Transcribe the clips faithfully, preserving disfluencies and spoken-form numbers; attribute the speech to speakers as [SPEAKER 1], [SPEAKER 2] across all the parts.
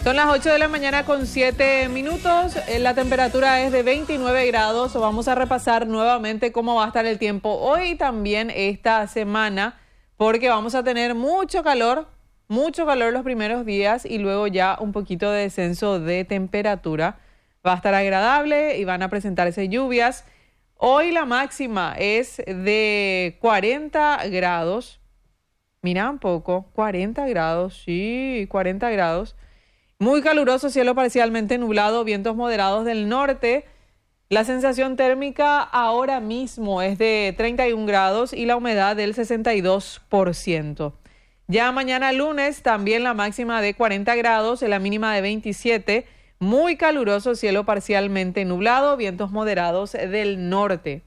[SPEAKER 1] Son las ocho de la mañana con siete minutos. La temperatura es de veintinueve grados. Vamos a repasar nuevamente cómo va a estar el tiempo hoy y también esta semana, porque vamos a tener mucho calor, mucho calor los primeros días y luego ya un poquito de descenso de temperatura. Va a estar agradable y van a presentarse lluvias. Hoy la máxima es de cuarenta grados. Mira un poco, cuarenta grados, sí, cuarenta grados. Muy caluroso, cielo parcialmente nublado, vientos moderados del norte. La sensación térmica ahora mismo es de treinta y un grados y la humedad del sesenta y dos por ciento. Ya mañana lunes también la máxima de cuarenta grados, la mínima de veintisiete. Muy caluroso, cielo parcialmente nublado, vientos moderados del norte.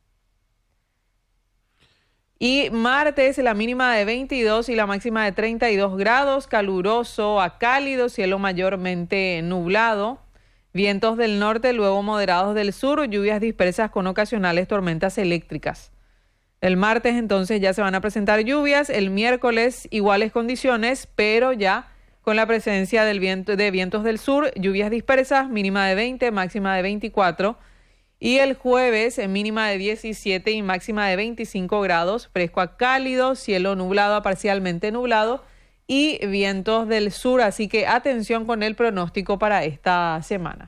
[SPEAKER 1] Y martes la mínima de veintidós y la máxima de treinta y dos grados, caluroso a cálido, cielo mayormente nublado, vientos del norte, luego moderados del sur, lluvias dispersas con ocasionales tormentas eléctricas. El martes entonces ya se van a presentar lluvias, el miércoles iguales condiciones, pero ya con la presencia del viento, de vientos del sur, lluvias dispersas, mínima de veinte, máxima de veinticuatro. Y el jueves, en mínima de diecisiete y máxima de veinticinco grados, fresco a cálido, cielo nublado a parcialmente nublado y vientos del sur. Así que atención con el pronóstico para esta semana.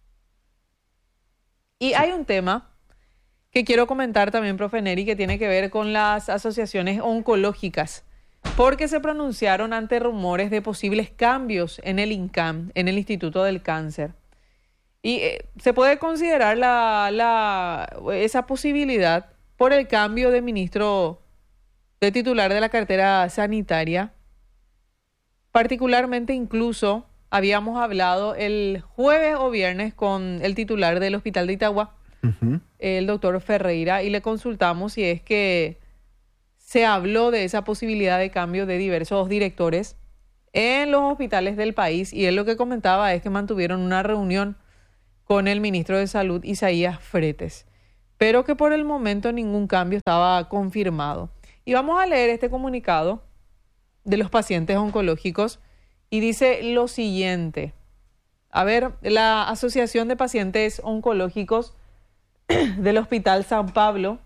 [SPEAKER 1] Y hay un tema que quiero comentar también, profe Neri, que tiene que ver con las asociaciones oncológicas, porque se pronunciaron ante rumores de posibles cambios en el INCAM, en el Instituto del Cáncer. Y eh, se puede considerar la, la, esa posibilidad por el cambio de ministro de titular de la cartera sanitaria. Particularmente incluso habíamos hablado el jueves o viernes con el titular del Hospital de Itagua, uh-huh. el doctor Ferreira, y le consultamos si es que se habló de esa posibilidad de cambio de diversos directores en los hospitales del país. Y él lo que comentaba es que mantuvieron una reunión con el ministro de Salud, Isaías Fretes, pero que por el momento ningún cambio estaba confirmado. Y vamos a leer este comunicado de los pacientes oncológicos y dice lo siguiente. A ver, la Asociación de Pacientes Oncológicos del Hospital San Pablo,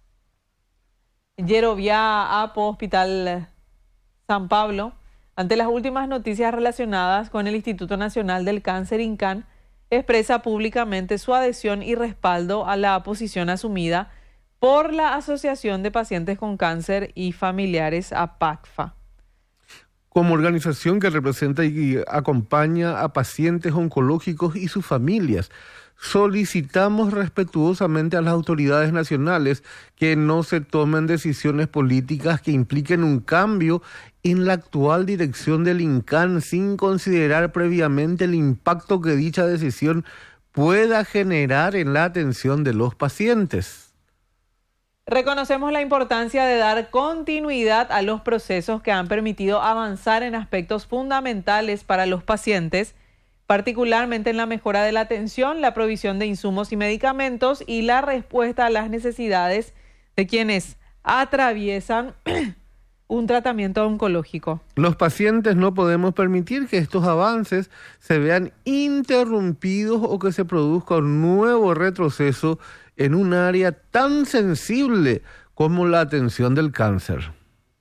[SPEAKER 1] Yerovia Apo Hospital San Pablo, ante las últimas noticias relacionadas con el Instituto Nacional del Cáncer, INCAN, expresa públicamente su adhesión y respaldo a la posición asumida por la Asociación de Pacientes con Cáncer y Familiares, APACFA.
[SPEAKER 2] Como organización que representa y acompaña a pacientes oncológicos y sus familias, solicitamos respetuosamente a las autoridades nacionales que no se tomen decisiones políticas que impliquen un cambio en la actual dirección del INCAN sin considerar previamente el impacto que dicha decisión pueda generar en la atención de los pacientes.
[SPEAKER 1] Reconocemos la importancia de dar continuidad a los procesos que han permitido avanzar en aspectos fundamentales para los pacientes, particularmente en la mejora de la atención, la provisión de insumos y medicamentos y la respuesta a las necesidades de quienes atraviesan un tratamiento oncológico.
[SPEAKER 2] Los pacientes no podemos permitir que estos avances se vean interrumpidos o que se produzca un nuevo retroceso en un área tan sensible como la atención del cáncer.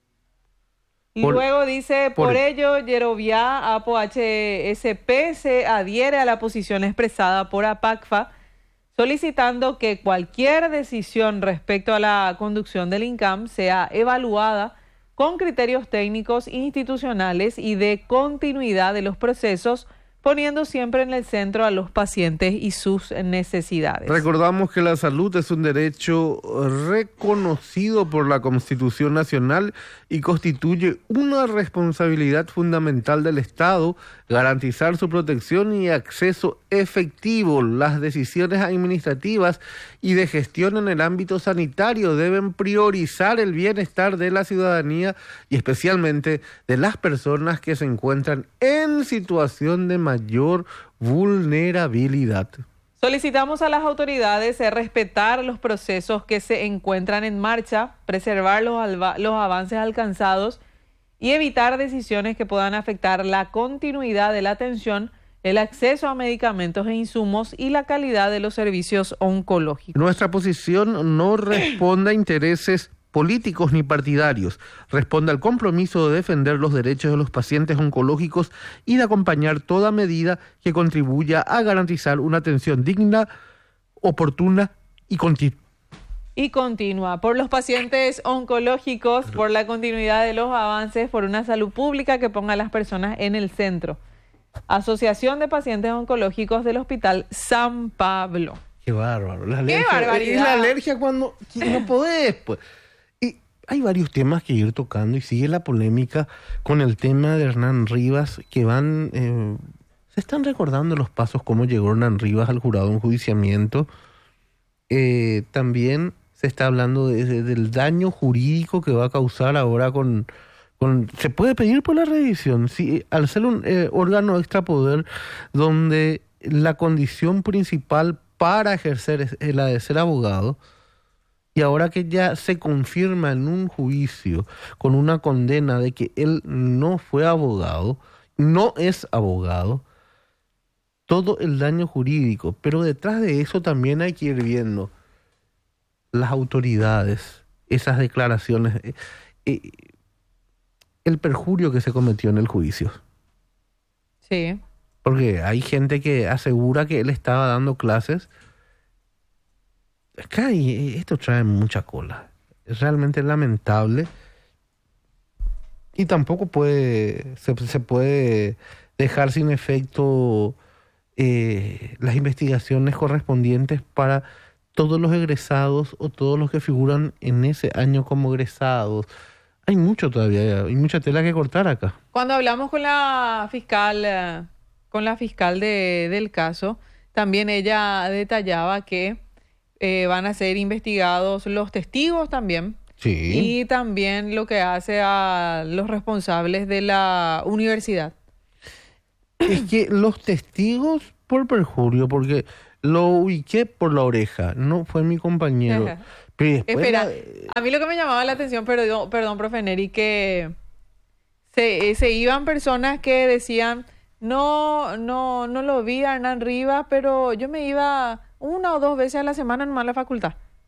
[SPEAKER 1] Y por, luego dice, por, por ello, Yerovia Apo H S P se adhiere a la posición expresada por APACFA, solicitando que cualquier decisión respecto a la conducción del INCAM sea evaluada con criterios técnicos, institucionales y de continuidad de los procesos, poniendo siempre en el centro a los pacientes y sus necesidades.
[SPEAKER 2] Recordamos que la salud es un derecho reconocido por la Constitución Nacional y constituye una responsabilidad fundamental del Estado garantizar su protección y acceso efectivo. Las decisiones administrativas y de gestión en el ámbito sanitario deben priorizar el bienestar de la ciudadanía y especialmente de las personas que se encuentran en situación de mayor vulnerabilidad.
[SPEAKER 1] Solicitamos a las autoridades respetar los procesos que se encuentran en marcha, preservar los, alba, los avances alcanzados y evitar decisiones que puedan afectar la continuidad de la atención, el acceso a medicamentos e insumos y la calidad de los servicios oncológicos.
[SPEAKER 2] Nuestra posición no responde a intereses políticos ni partidarios, responde al compromiso de defender los derechos de los pacientes oncológicos y de acompañar toda medida que contribuya a garantizar una atención digna, oportuna y continua.
[SPEAKER 1] Y continúa, por los pacientes oncológicos, por la continuidad de los avances, por una salud pública que ponga a las personas en el centro. Asociación de Pacientes Oncológicos del Hospital San Pablo.
[SPEAKER 2] Qué bárbaro. La
[SPEAKER 1] ¡Qué barbaridad!
[SPEAKER 2] Es la alergia cuando no podés, pues. Y hay varios temas que ir tocando y sigue la polémica con el tema de Hernán Rivas, que van... Eh, se están recordando los pasos, cómo llegó Hernán Rivas al jurado de enjuiciamiento. Eh, también se está hablando de, de, del daño jurídico que va a causar ahora con... con se puede pedir por la revisión, sí, al ser un eh, órgano extrapoder donde la condición principal para ejercer es, es la de ser abogado, y ahora que ya se confirma en un juicio con una condena de que él no fue abogado, no es abogado, todo el daño jurídico, pero detrás de eso también hay que ir viendo las autoridades, esas declaraciones, eh, eh, el perjurio que se cometió en el juicio.
[SPEAKER 1] Sí.
[SPEAKER 2] Porque hay gente que asegura que él estaba dando clases. Acá y esto trae mucha cola. Es realmente lamentable. Y tampoco puede se, se puede dejar sin efecto eh, las investigaciones correspondientes para todos los egresados o todos los que figuran en ese año como egresados. Hay mucho todavía, hay mucha tela que cortar acá.
[SPEAKER 1] Cuando hablamos con la fiscal, eh, con la fiscal de, del caso, también ella detallaba que eh, van a ser investigados los testigos también.
[SPEAKER 2] Sí.
[SPEAKER 1] Y también lo que hace a los responsables de la universidad.
[SPEAKER 2] Es que los testigos por perjurio, porque lo ubiqué por la oreja, no fue mi compañero.
[SPEAKER 1] Ajá.
[SPEAKER 2] Pero después
[SPEAKER 1] Espera,
[SPEAKER 2] la...
[SPEAKER 1] a mí lo que me llamaba la atención, perdón, perdón profe Neri, que se, se iban personas que decían, no, no, no lo vi a Hernán Rivas, pero yo me iba una o dos veces a la semana nomás a la facultad.